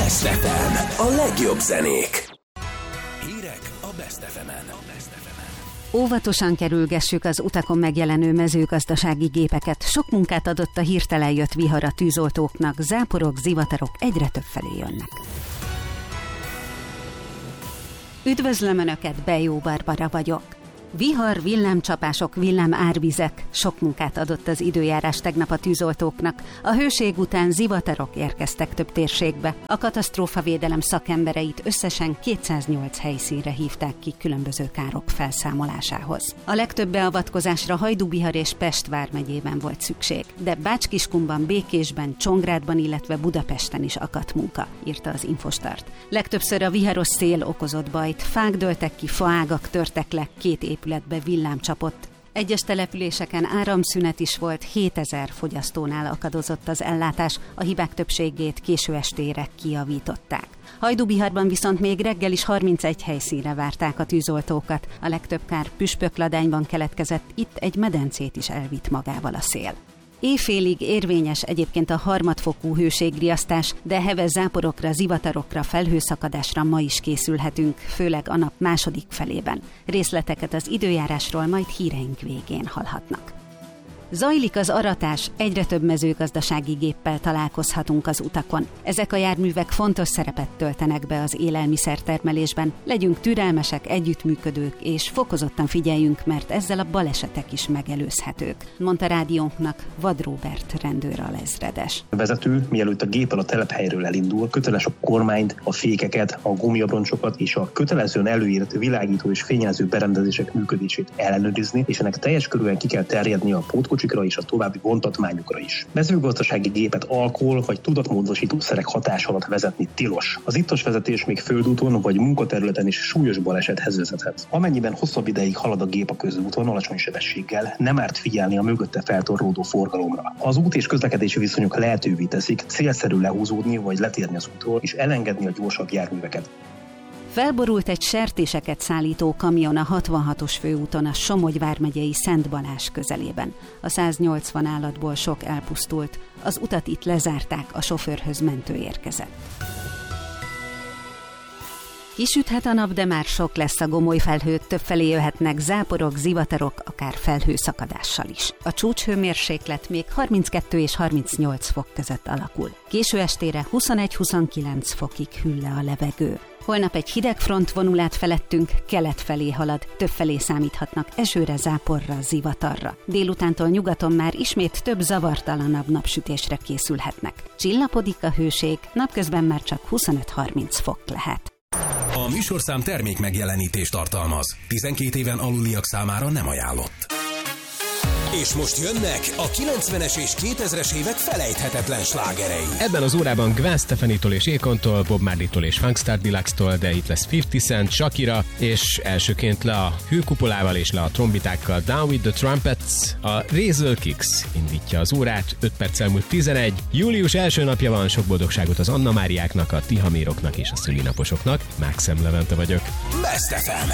Best FM. A legjobb zenék. Hírek a Best FM-en. Óvatosan kerülgessük az utakon megjelenő mezőgazdasági gépeket. Sok munkát adott a hirtelen jött vihar a tűzoltóknak. Záporok, zivatarok egyre több felé jönnek. Üdvözlöm Önöket, Bejó Barbara vagyok. Vihar, villámcsapások, villámárvizek. Sok munkát adott az időjárás tegnap a tűzoltóknak. A hőség után zivatarok érkeztek több térségbe. A katasztrófavédelem szakembereit összesen 208 helyszínre hívták ki különböző károk felszámolásához. A legtöbb beavatkozásra Hajdú-Bihar és Pest vármegyében volt szükség, de Bács-Kiskunban, Békésben, Csongrádban, illetve Budapesten is akadt munka, írta az Infostart. Legtöbbször a viharos szél okozott bajt, fák dőltek ki, faágak törtek le, 2 épületbe villám csapott. Egyes településeken áramszünet is volt, 7000 fogyasztónál akadozott az ellátás, a hibák többségét késő estére kijavították. Hajdú-Biharban viszont még reggel is 31 helyszínre várták a tűzoltókat. A legtöbb kár Püspökladányban keletkezett, itt egy medencét is elvitt magával a szél. Éjfélig érvényes egyébként a harmadfokú hőségriasztás, de heves záporokra, zivatarokra, felhőszakadásra ma is készülhetünk, főleg a nap második felében. Részleteket az időjárásról majd híreink végén hallhatnak. Zajlik az aratás, egyre több mezőgazdasági géppel találkozhatunk az utakon. Ezek a járművek fontos szerepet töltenek be az élelmiszertermelésben. Legyünk türelmesek, együttműködők, és fokozottan figyeljünk, mert ezzel a balesetek is megelőzhetők, mondta rádiónknak Vad Róbert rendőralezredes. A vezető, mielőtt a géppel a telephelyről elindul, köteles a kormányt, a fékeket, a gumiabroncsokat és a kötelezően előírt világító és fényező berendezések működését ellenőrizni, és ennek teljes körülön ki kell terjedni a pótkocsikra és a további vontatmányokra is. Mezőgazdasági gépet alkohol vagy tudatmódosítószerek hatása alatt vezetni tilos. Az ittas vezetés még földúton vagy munkaterületen is súlyos balesethez vezethet. Amennyiben hosszabb ideig halad a gép a közúton alacsony sebességgel, nem árt figyelni a mögötte feltorlódó forgalomra. Az út és közlekedési viszonyok lehetővé teszik célszerű lehúzódni vagy letérni az útról és elengedni a gyorsabb járműveket. Felborult egy sertéseket szállító kamion a 66-os főúton a Somogy vármegyei Szent Balázs közelében. A 180 állatból sok elpusztult. Az utat itt lezárták, a sofőrhöz mentő érkezett. Kisüthet a nap, de már sok lesz a gomoly felhő, többfelé jöhetnek záporok, zivatarok, akár felhőszakadással is. A csúcshőmérséklet még 32 és 38 fok között alakul. Késő estére 21-29 fokig hűl le a levegő. Holnap egy hideg front vonul át felettünk, kelet felé halad, többfelé számíthatnak esőre, záporra, zivatarra. Délutántól nyugaton már ismét több zavartalanabb napsütésre készülhetnek. Csillapodik a hőség, napközben már csak 25-30 fok lehet. A műsorszám termék megjelenítést tartalmaz. 12 éven aluliak számára nem ajánlott. És most jönnek a 90-es és 2000-es évek felejthetetlen slágerei. Ebben az órában Gwen Stefani-tól és Akontól, Bob Marley-tól és Funkstar Deluxe-tól, de itt lesz 50 Cent, Shakira, és elsőként le a hőkupolával és le a trombitákkal Down with the Trumpets. A Razor Kicks indítja az órát, 5 perccel múlt 11. Július első napja van, sok boldogságot az Anna Máriáknak, a Tihaméroknak és a szülinaposoknak. Mákszem Levente vagyok. Best FM.